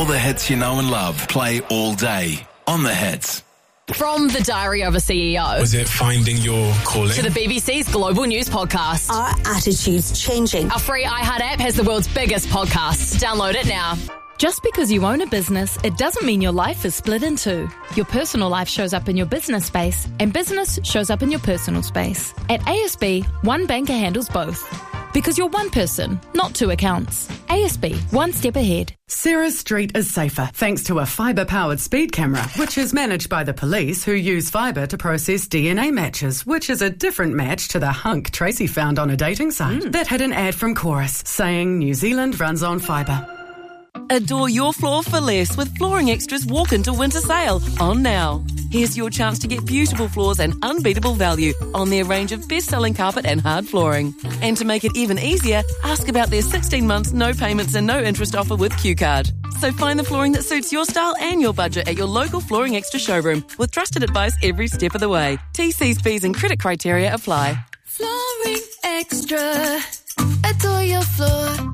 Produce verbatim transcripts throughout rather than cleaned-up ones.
All the hits you know and love play all day on the Hits. From the Diary of a C E O. Was it finding your calling? To the B B C's Global News Podcast. Are attitudes changing? Our free iHeart app has the world's biggest podcasts. Download it now. Just because you own a business, it doesn't mean your life is split in two. Your personal life shows up in your business space, and business shows up in your personal space. At A S B, one banker handles both. Because you're one person, not two accounts. A S B, one step ahead. Sarah Street is safer thanks to a fibre-powered speed camera, which is managed by the police, who use fibre to process D N A matches, which is a different match to the hunk Tracy found on a dating site. Mm. That had an ad from Chorus saying New Zealand runs on fibre. Adore your floor for less with Flooring Extra's Walk Into Winter Sale on now. Here's your chance to get beautiful floors and unbeatable value on their range of best-selling carpet and hard flooring. And to make it even easier, ask about their sixteen months no payments and no interest offer with Q Card. So find the flooring that suits your style and your budget at your local Flooring Extra showroom with trusted advice every step of the way. T Cs, fees and credit criteria apply. Flooring Extra. Adore your floor.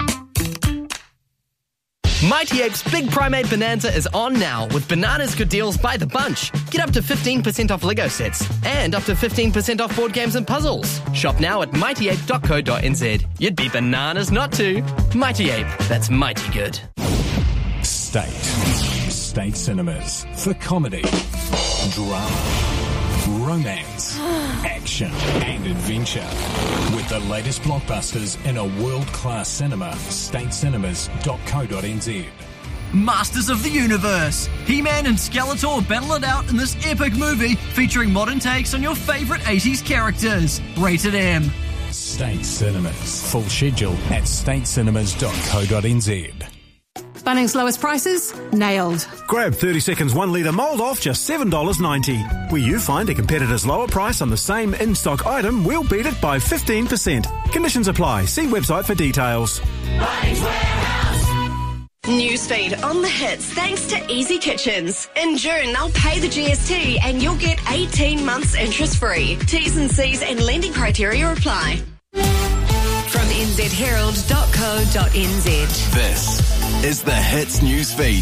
Mighty Ape's Big Primate Bonanza is on now with bananas good deals by the bunch. Get up to fifteen percent off Lego sets and up to fifteen percent off board games and puzzles. Shop now at mighty ape dot co dot n z. You'd be bananas not to. Mighty Ape, that's mighty good. State. State Cinemas for comedy, drama, romance, action and adventure. With the latest blockbusters in a world-class cinema, state cinemas dot co dot n z. Masters of the Universe. He-Man and Skeletor battle it out in this epic movie featuring modern takes on your favourite eighties characters. Rated M. State Cinemas. Full schedule at state cinemas dot co dot n z. Bunnings lowest prices? Nailed. Grab thirty seconds one litre mould off just seven dollars ninety. Where you find a competitor's lower price on the same in-stock item, we'll beat it by fifteen percent. Conditions apply. See website for details. Bunnings Warehouse. Newsfeed on the Hits thanks to Easy Kitchens. In June, they'll pay the G S T and you'll get eighteen months interest free. T's and C's and lending criteria apply. From n z herald dot co dot n z. This is the Hits Newsfeed.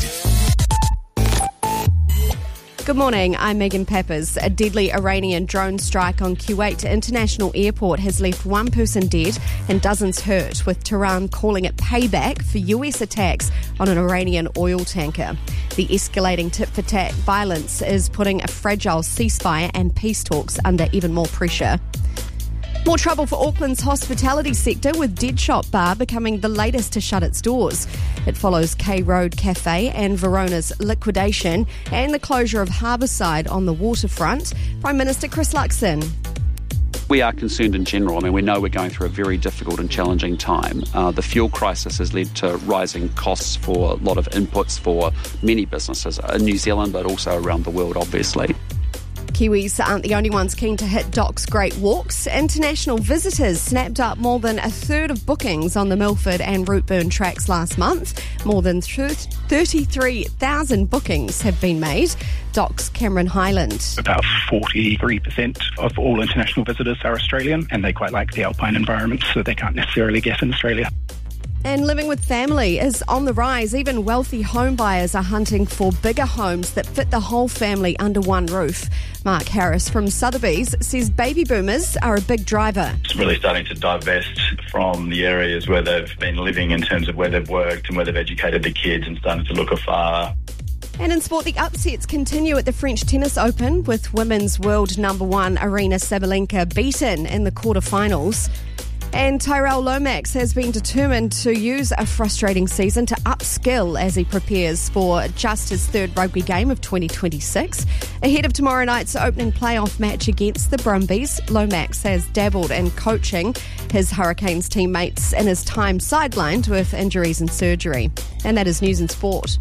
Good morning, I'm Megan Peppers. A deadly Iranian drone strike on Kuwait International Airport has left one person dead and dozens hurt, with Tehran calling it payback for U S attacks on an Iranian oil tanker. The escalating tit-for-tat violence is putting a fragile ceasefire and peace talks under even more pressure. More trouble for Auckland's hospitality sector, with Dead Shop Bar becoming the latest to shut its doors. It follows K Road Cafe and Verona's liquidation and the closure of Harbourside on the waterfront. Prime Minister Chris Luxon. We are concerned in general. I mean, we know we're going through a very difficult and challenging time. Uh, the fuel crisis has led to rising costs for a lot of inputs for many businesses in New Zealand, but also around the world, obviously. Kiwis aren't the only ones keen to hit Doc's Great Walks. International visitors snapped up more than a third of bookings on the Milford and Routeburn tracks last month. More than thirty-three thousand bookings have been made. Doc's Cameron Highland. About forty-three percent of all international visitors are Australian, and they quite like the alpine environment, so they can't necessarily get in Australia. And living with family is on the rise. Even wealthy home buyers are hunting for bigger homes that fit the whole family under one roof. Mark Harris from Sotheby's says baby boomers are a big driver. It's really starting to divest from the areas where they've been living in terms of where they've worked and where they've educated their kids, and starting to look afar. And in sport, the upsets continue at the French Tennis Open, with women's world number one Aryna Sabalenka beaten in the quarterfinals. And Tyrell Lomax has been determined to use a frustrating season to upskill as he prepares for just his third rugby game of twenty twenty-six. Ahead of tomorrow night's opening playoff match against the Brumbies, Lomax has dabbled in coaching his Hurricanes teammates in his time sidelined with injuries and surgery. And that is news and sport.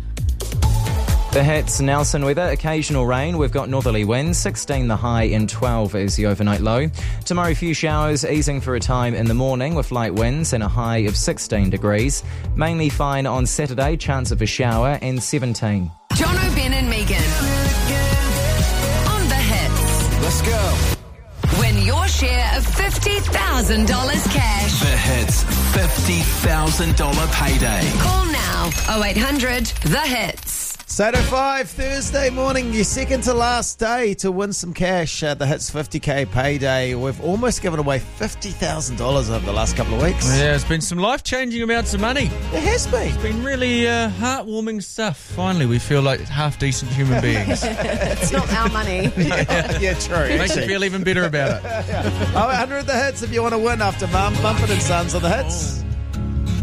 The Hits, Nelson weather, occasional rain. We've got northerly winds, sixteen the high and twelve is the overnight low. Tomorrow, a few showers, easing for a time in the morning with light winds and a high of sixteen degrees. Mainly fine on Saturday, chance of a shower, and seventeen. John O'Ben and Megan. On the Hits. Let's go. When you're share of fifty thousand dollars cash. The Hits fifty thousand dollars payday. Call now oh eight hundred the hits. Sato five, Thursday morning, your second to last day to win some cash at the Hits fifty K payday. We've almost given away fifty thousand dollars over the last couple of weeks. Yeah, it's been some life-changing amounts of money. It has been. It's been really uh, heartwarming stuff. Finally, we feel like half-decent human beings. It's not our money. yeah, yeah, true. Makes you feel even better about it. oh eight hundred the hits if you want to win after Mum, Mumford and Sons on the Hits.